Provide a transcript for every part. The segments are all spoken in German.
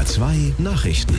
SWR 2 Nachrichten.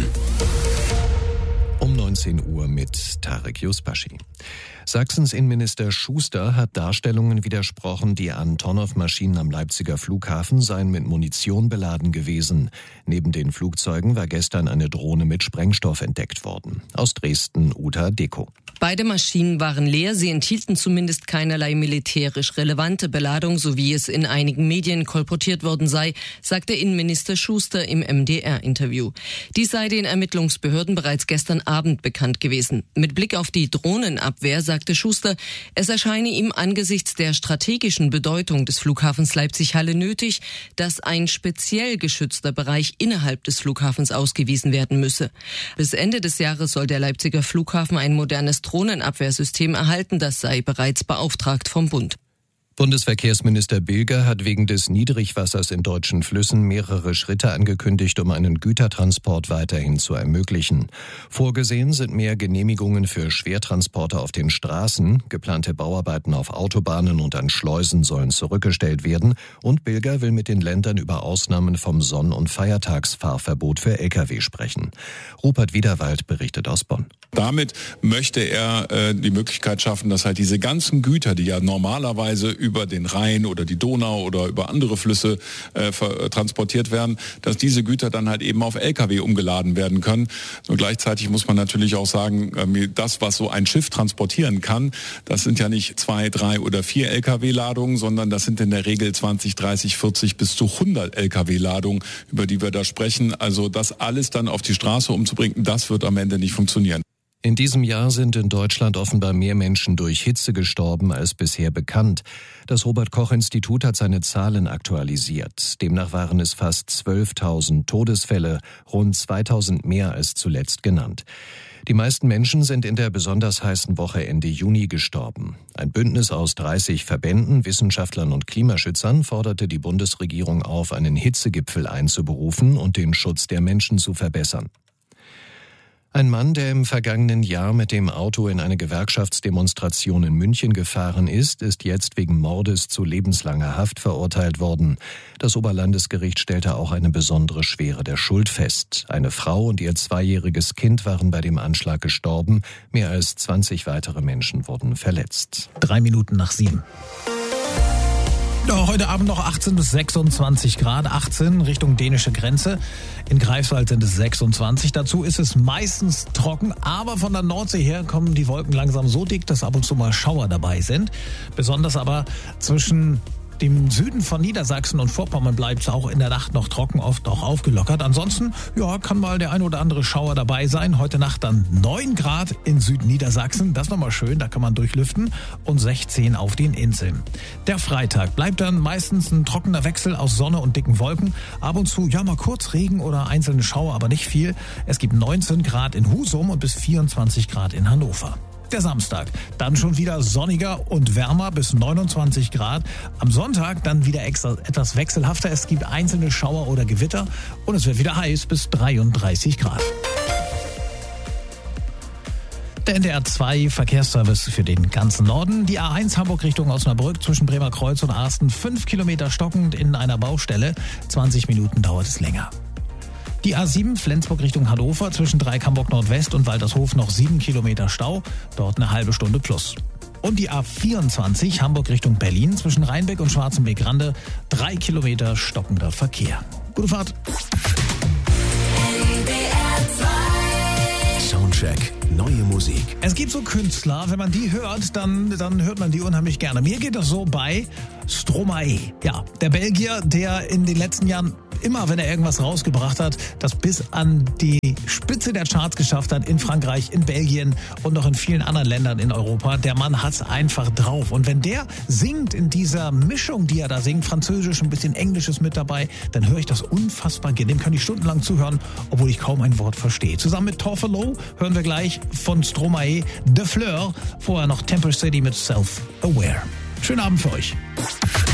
Um 19 Uhr mit Tarek Yusbashi. Sachsens Innenminister Schuster hat Darstellungen widersprochen, die Antonov-Maschinen am Leipziger Flughafen seien mit Munition beladen gewesen. Neben den Flugzeugen war gestern eine Drohne mit Sprengstoff entdeckt worden. Aus Dresden, Uta Deko. Beide Maschinen waren leer, sie enthielten zumindest keinerlei militärisch relevante Beladung, so wie es in einigen Medien kolportiert worden sei, sagte Innenminister Schuster im MDR-Interview. Dies sei den Ermittlungsbehörden bereits gestern Abend bekannt gewesen. Mit Blick auf die Drohnenabwehr sagte Schuster, es erscheine ihm angesichts der strategischen Bedeutung des Flughafens Leipzig-Halle nötig, dass ein speziell geschützter Bereich innerhalb des Flughafens ausgewiesen werden müsse. Bis Ende des Jahres soll der Leipziger Flughafen ein modernes Drohnenabwehrsystem erhalten, das sei bereits beauftragt vom Bund. Bundesverkehrsminister Bilger hat wegen des Niedrigwassers in deutschen Flüssen mehrere Schritte angekündigt, um einen Gütertransport weiterhin zu ermöglichen. Vorgesehen sind mehr Genehmigungen für Schwertransporte auf den Straßen, geplante Bauarbeiten auf Autobahnen und an Schleusen sollen zurückgestellt werden und Bilger will mit den Ländern über Ausnahmen vom Sonn- und Feiertagsfahrverbot für Lkw sprechen. Rupert Wiederwald berichtet aus Bonn. Damit möchte er die Möglichkeit schaffen, dass halt diese ganzen Güter, die ja normalerweise über den Rhein oder die Donau oder über andere Flüsse transportiert werden, dass diese Güter dann halt eben auf Lkw umgeladen werden können. Und gleichzeitig muss man natürlich auch sagen, das, was so ein Schiff transportieren kann, das sind ja nicht 2, 3 oder 4 Lkw-Ladungen, sondern das sind in der Regel 20, 30, 40 bis zu 100 Lkw-Ladungen, über die wir da sprechen. Also das alles dann auf die Straße umzubringen, das wird am Ende nicht funktionieren. In diesem Jahr sind in Deutschland offenbar mehr Menschen durch Hitze gestorben als bisher bekannt. Das Robert-Koch-Institut hat seine Zahlen aktualisiert. Demnach waren es fast 12.000 Todesfälle, rund 2.000 mehr als zuletzt genannt. Die meisten Menschen sind in der besonders heißen Woche Ende Juni gestorben. Ein Bündnis aus 30 Verbänden, Wissenschaftlern und Klimaschützern forderte die Bundesregierung auf, einen Hitzegipfel einzuberufen und den Schutz der Menschen zu verbessern. Ein Mann, der im vergangenen Jahr mit dem Auto in eine Gewerkschaftsdemonstration in München gefahren ist jetzt wegen Mordes zu lebenslanger Haft verurteilt worden. Das Oberlandesgericht stellte auch eine besondere Schwere der Schuld fest. Eine Frau und ihr 2-jähriges Kind waren bei dem Anschlag gestorben. Mehr als 20 weitere Menschen wurden verletzt. 7:03. Ja, heute Abend noch 18 bis 26 Grad, 18 Richtung dänische Grenze. In Greifswald sind es 26. Dazu ist es meistens trocken, aber von der Nordsee her kommen die Wolken langsam so dick, dass ab und zu mal Schauer dabei sind. Besonders aber zwischen dem Süden von Niedersachsen und Vorpommern bleibt es auch in der Nacht noch trocken, oft auch aufgelockert. Ansonsten, ja, kann mal der ein oder andere Schauer dabei sein. Heute Nacht dann 9 Grad in Südniedersachsen. Das ist nochmal schön, da kann man durchlüften. Und 16 auf den Inseln. Der Freitag bleibt dann meistens ein trockener Wechsel aus Sonne und dicken Wolken. Ab und zu, ja, mal kurz Regen oder einzelne Schauer, aber nicht viel. Es gibt 19 Grad in Husum und bis 24 Grad in Hannover. Der Samstag, dann schon wieder sonniger und wärmer bis 29 Grad. Am Sonntag dann wieder etwas wechselhafter. Es gibt einzelne Schauer oder Gewitter und es wird wieder heiß bis 33 Grad. Der NDR 2 Verkehrsservice für den ganzen Norden. Die A1 Hamburg Richtung Osnabrück zwischen Bremerkreuz und Arsten 5 Kilometer stockend in einer Baustelle. 20 Minuten dauert es länger. Die A7 Flensburg Richtung Hannover zwischen Dreieck-Hamburg Nordwest und Waltershof noch 7 Kilometer Stau, dort eine halbe Stunde plus. Und die A24 Hamburg Richtung Berlin zwischen Rheinbeck und Schwarzenbeck-Rande 3 Kilometer stockender Verkehr. Gute Fahrt. Soundcheck. Neue Musik. Es gibt so Künstler, wenn man die hört, dann hört man die unheimlich gerne. Mir geht das so bei Stromae. Ja, der Belgier, der in den letzten Jahren immer, wenn er irgendwas rausgebracht hat, das bis an die Spitze der Charts geschafft hat, in Frankreich, in Belgien und noch in vielen anderen Ländern in Europa. Der Mann hat's einfach drauf. Und wenn der singt in dieser Mischung, die er da singt, Französisch, ein bisschen Englisches mit dabei, dann höre ich das unfassbar gerne. Dem kann ich stundenlang zuhören, obwohl ich kaum ein Wort verstehe. Zusammen mit Torfelo hören wir gleich von Stromae De Fleur, vorher noch Temper City mit Self-Aware. Schönen Abend für euch.